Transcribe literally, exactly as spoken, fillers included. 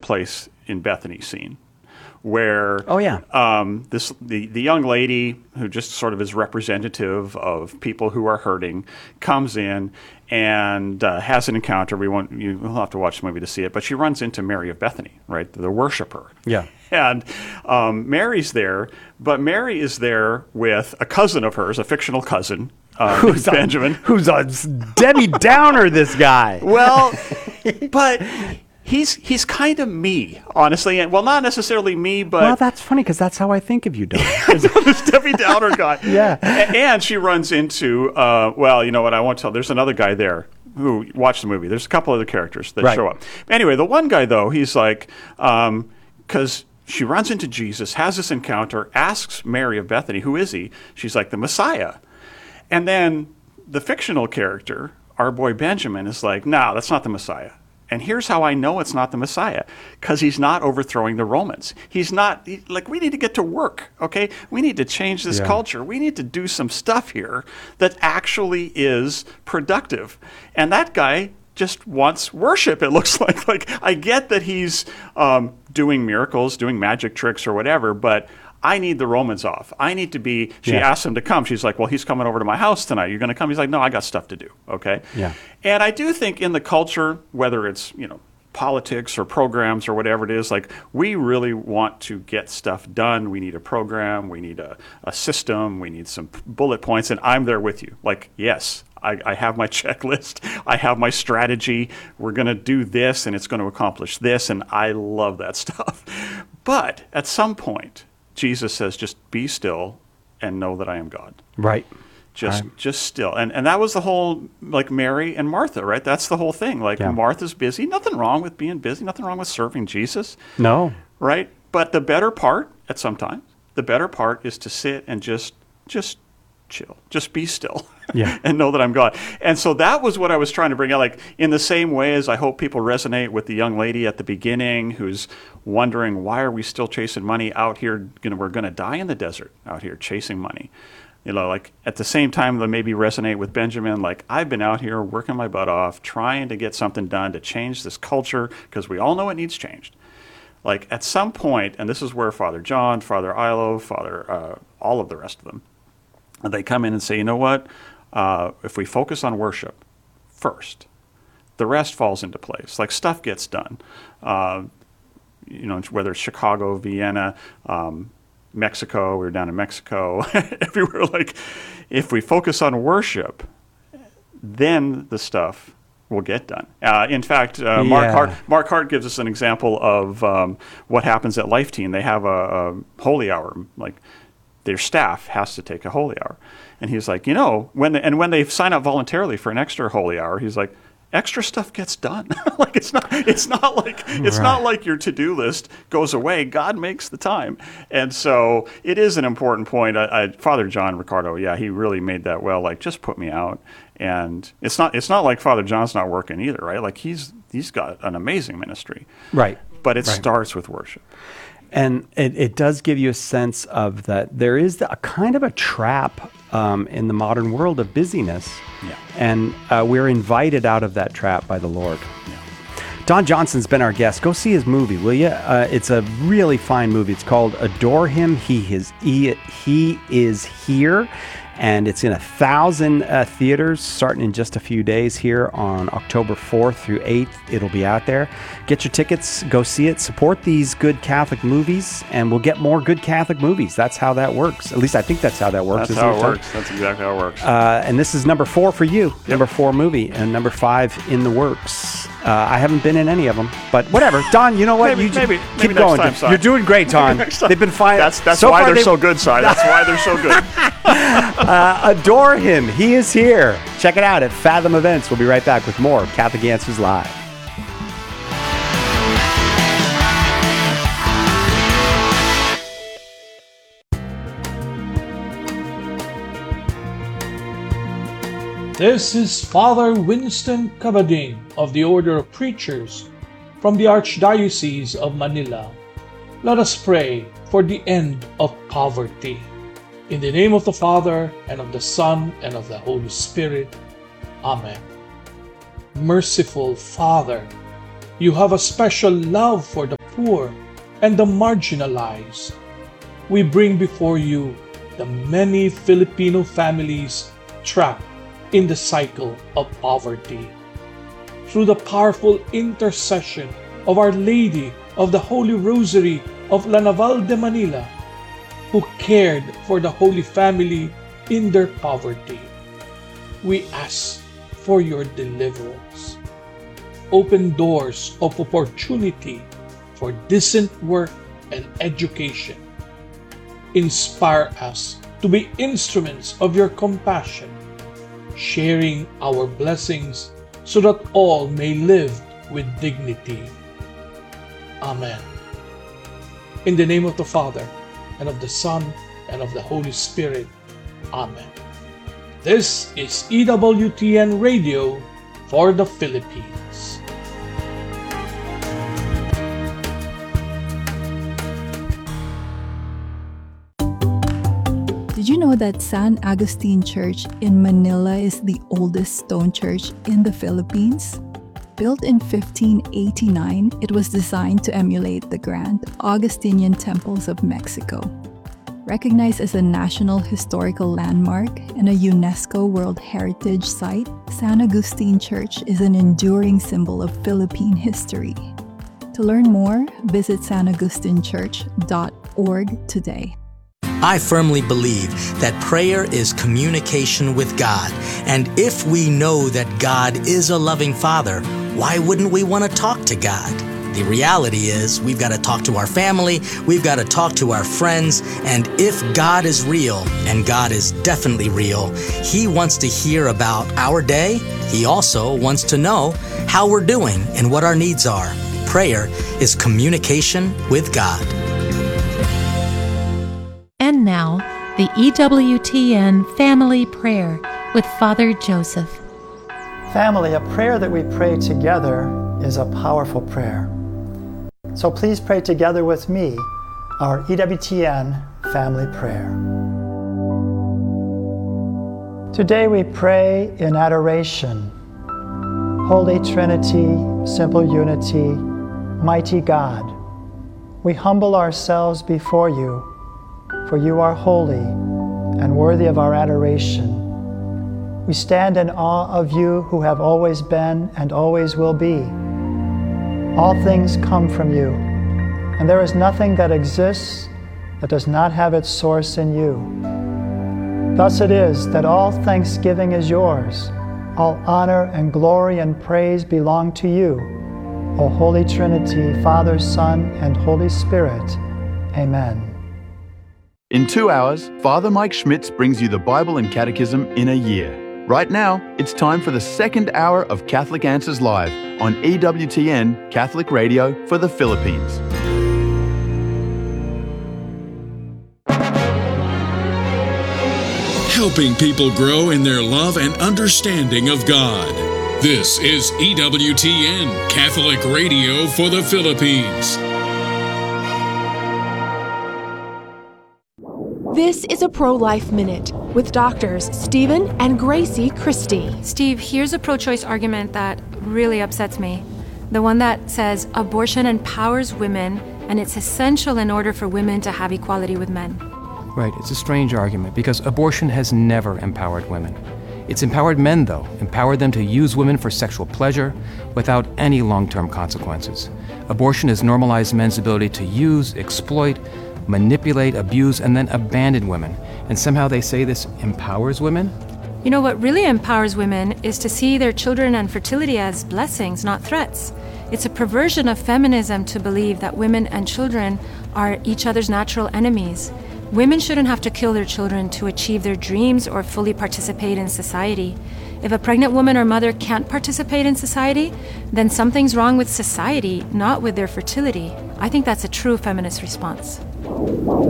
place in Bethany scene, where oh yeah, um, this the the young lady who just sort of is representative of people who are hurting comes in and uh, has an encounter. We won't you will have to watch the movie to see it, but she runs into Mary of Bethany, right, the worshiper. Yeah. And um, Mary's there, but Mary is there with a cousin of hers, a fictional cousin, uh, who's Benjamin. A, who's a Debbie Downer, this guy. Well, but he's he's kind of me, honestly. And well, not necessarily me, but... Well, that's funny, because that's how I think of you, Don. This Debbie Downer guy. Yeah. And she runs into, uh, well, you know what, I won't tell. There's another guy there who watched the movie. There's a couple other characters that right. show up. Anyway, the one guy, though, he's like... Um, because she runs into Jesus, has this encounter, asks Mary of Bethany, who is he? She's like, the Messiah. And then the fictional character, our boy Benjamin, is like, no, that's not the Messiah. And here's how I know it's not the Messiah, because he's not overthrowing the Romans. He's not, he, like, we need to get to work, okay? We need to change this yeah. culture. We need to do some stuff here that actually is productive. And that guy just wants worship, it looks like. Like, I get that he's um, doing miracles, doing magic tricks or whatever, but I need the Romans off. I need to be, she yeah. asked him to come. She's like, well, he's coming over to my house tonight. You're going to come? He's like, no, I got stuff to do, okay? Yeah. And I do think in the culture, whether it's, you know, politics or programs or whatever it is, like, we really want to get stuff done. We need a program. We need a, a system. We need some bullet points, and I'm there with you. Like, yes, I, I have my checklist. I have my strategy. We're going to do this, and it's going to accomplish this, and I love that stuff. But at some point, Jesus says, just be still and know that I am God. Right. Just right. just still. And and that was the whole, like, Mary and Martha, right? That's the whole thing. Like, yeah. Martha's busy. Nothing wrong with being busy. Nothing wrong with serving Jesus. No. Right? But the better part, at some time, the better part is to sit and just just chill. Just be still. Yeah. And know that I'm God. And so that was what I was trying to bring out. Like, in the same way as I hope people resonate with the young lady at the beginning who's wondering, why are we still chasing money out here? Gonna, we're going to die in the desert out here chasing money. You know, like, at the same time, they'll maybe resonate with Benjamin. Like, I've been out here working my butt off, trying to get something done to change this culture, because we all know it needs changed. Like, at some point, and this is where Father John, Father Ilo, Father, uh, all of the rest of them, they come in and say, you know what? Uh, if we focus on worship first, the rest falls into place. Like, stuff gets done. Uh, you know, whether it's Chicago, Vienna, um, Mexico, we were down in Mexico, everywhere. Like, if we focus on worship, then the stuff will get done. Uh, in fact, uh, Mark, yeah. Hart, Mark Hart gives us an example of um, what happens at Life Team. They have a, a holy hour, like, their staff has to take a holy hour. And he's like, you know, when they, and when they sign up voluntarily for an extra holy hour, he's like, extra stuff gets done. Like, it's not it's not like it's right. not like your to-do list goes away. God makes the time. And so it is an important point. I, I, Father John Ricardo, yeah, he really made that well. Like, just put me out. And it's not it's not like Father John's not working either, right? Like, he's he's got an amazing ministry. Right. But it right. starts with worship. And it, it does give you a sense of that there is a kind of a trap um, in the modern world of busyness. Yeah. And uh, we're invited out of that trap by the Lord. Yeah. Don Johnson's been our guest. Go see his movie, will you? Uh, it's a really fine movie. It's called Adore Him. He is, he, he is Here. And it's in a thousand uh, theaters starting in just a few days here on October fourth through eighth. It'll be out there. Get your tickets, go see it, support these good Catholic movies, and we'll get more good Catholic movies. That's how that works. At least I think that's how that works. That's how it works. That's exactly how it works. Uh, and this is number four for you, yep. number four movie, and number five in the works. Uh, I haven't been in any of them, but whatever. Don, you know what? Maybe, you maybe, keep maybe going. next time, You're doing great, Don. They've been fine. That's that's so why far they're they... so good, Si. That's why they're so good. uh, adore Him. He is here. Check it out at Fathom Events. We'll be right back with more Catholic Answers Live. This is Father Winston Cavadin of the Order of Preachers from the Archdiocese of Manila. Let us pray for the end of poverty. In the name of the Father, and of the Son, and of the Holy Spirit. Amen. Merciful Father, you have a special love for the poor and the marginalized. We bring before you the many Filipino families trapped in the cycle of poverty. Through the powerful intercession of Our Lady of the Holy Rosary of La Naval de Manila, who cared for the Holy Family in their poverty, we ask for your deliverance. Open doors of opportunity for decent work and education. Inspire us to be instruments of your compassion, sharing our blessings so that all may live with dignity. Amen. In the name of the Father, and of the Son, and of the Holy Spirit. Amen. This is E W T N Radio for the Philippines. Did you know that San Agustin Church in Manila is the oldest stone church in the Philippines? Built in fifteen eighty-nine, it was designed to emulate the grand Augustinian temples of Mexico. Recognized as a National Historical Landmark and a UNESCO World Heritage Site, San Agustin Church is an enduring symbol of Philippine history. To learn more, visit san agustin church dot org today. I firmly believe that prayer is communication with God. And if we know that God is a loving Father, why wouldn't we want to talk to God? The reality is we've got to talk to our family, we've got to talk to our friends, and if God is real, and God is definitely real, He wants to hear about our day. He also wants to know how we're doing and what our needs are. Prayer is communication with God. And now, the E W T N Family Prayer with Father Joseph. Family, a prayer that we pray together is a powerful prayer. So please pray together with me our E W T N Family Prayer. Today we pray in adoration. Holy Trinity, simple unity, mighty God, we humble ourselves before you, for you are holy and worthy of our adoration. We stand in awe of you who have always been and always will be. All things come from you, and there is nothing that exists that does not have its source in you. Thus it is that all thanksgiving is yours, all honor and glory and praise belong to you, O Holy Trinity, Father, Son, and Holy Spirit. Amen. In two hours, Father Mike Schmitz brings you the Bible and Catechism in a year. Right now, it's time for the second hour of Catholic Answers Live on E W T N Catholic Radio for the Philippines. Helping people grow in their love and understanding of God. This is E W T N Catholic Radio for the Philippines. This is a Pro-Life Minute with doctors Stephen and Gracie Christie. Steve, here's a pro-choice argument that really upsets me. The one that says abortion empowers women and it's essential in order for women to have equality with men. Right, it's a strange argument because abortion has never empowered women. It's empowered men, though, empowered them to use women for sexual pleasure without any long-term consequences. Abortion has normalized men's ability to use, exploit, manipulate, abuse, and then abandon women. And somehow they say this empowers women? You know, what really empowers women is to see their children and fertility as blessings, not threats. It's a perversion of feminism to believe that women and children are each other's natural enemies. Women shouldn't have to kill their children to achieve their dreams or fully participate in society. If a pregnant woman or mother can't participate in society, then something's wrong with society, not with their fertility. I think that's a true feminist response.